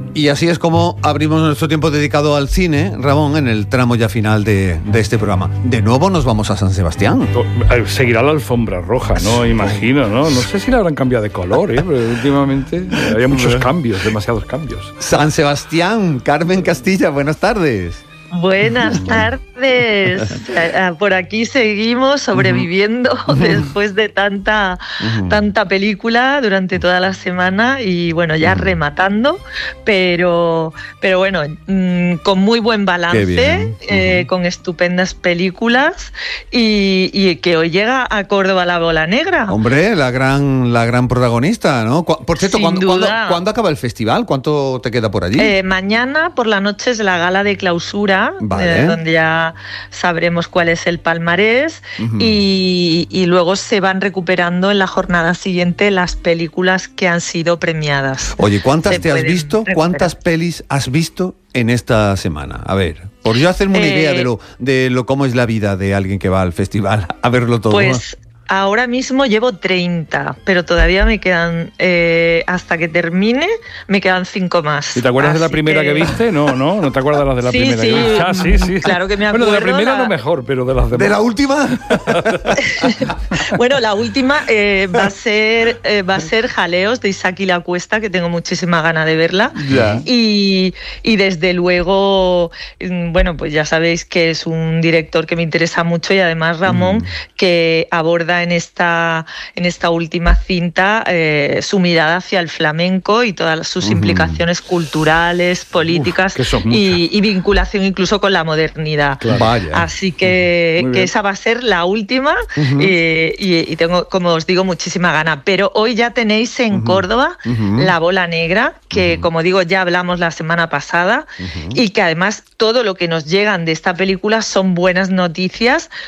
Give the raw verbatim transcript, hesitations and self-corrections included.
Y así es como abrimos nuestro tiempo dedicado al cine, Ramón, en el tramo ya final de, de este programa. De nuevo nos vamos a San Sebastián. Seguirá la alfombra roja, ¿no? Imagino, ¿no? No sé si la habrán cambiado de color, ¿eh? Pero últimamente había muchos cambios, demasiados cambios. San Sebastián, Carmen Castilla, buenas tardes. Buenas tardes. Por aquí seguimos sobreviviendo uh-huh. después de tanta, uh-huh. tanta película durante toda la semana y bueno, ya uh-huh. rematando, pero, pero bueno, mmm, con muy buen balance, uh-huh. eh, con estupendas películas y, y que hoy llega a Córdoba la Bola Negra. Hombre, la gran, la gran protagonista, ¿no? Por cierto, ¿cuándo, ¿cuándo, ¿cuándo acaba el festival? ¿Cuánto te queda por allí? Eh, mañana por la noche es la gala de clausura. Vale. Eh, donde ya sabremos cuál es el palmarés uh-huh. y, y luego se van recuperando en la jornada siguiente las películas que han sido premiadas. Oye, ¿cuántas se te has visto? Recuperar. ¿Cuántas pelis has visto en esta semana? A ver, por yo hacerme una eh, idea de lo de lo cómo es la vida de alguien que va al festival a verlo todo. Pues ahora mismo llevo treinta, pero todavía me quedan, eh, hasta que termine, me quedan cinco más. ¿Y te acuerdas Así de la primera que... que viste? No, no, no te acuerdas de las de la sí, primera sí, que viste. Ah, sí, sí. Claro que me acuerdo. Bueno, de la primera la... no mejor, pero de las demás. ¿De la última? Bueno, la última eh, va a ser eh, va a ser Jaleos de Isaac y la Cuesta, que tengo muchísima gana de verla. Ya. Y, y desde luego, bueno, pues ya sabéis que es un director que me interesa mucho y además Ramón, mm. que aborda en esta, en esta última cinta eh, su mirada hacia el flamenco y todas sus uh-huh. implicaciones culturales, políticas Uf, y, y vinculación incluso con la modernidad. Claro. Así que, uh-huh. que esa va a ser la última uh-huh. eh, y, y tengo, como os digo, muchísima gana. Pero hoy ya tenéis en uh-huh. Córdoba uh-huh. La Bola Negra, que uh-huh. como digo, ya hablamos la semana pasada uh-huh. y que además todo lo que nos llegan de esta película son buenas noticias,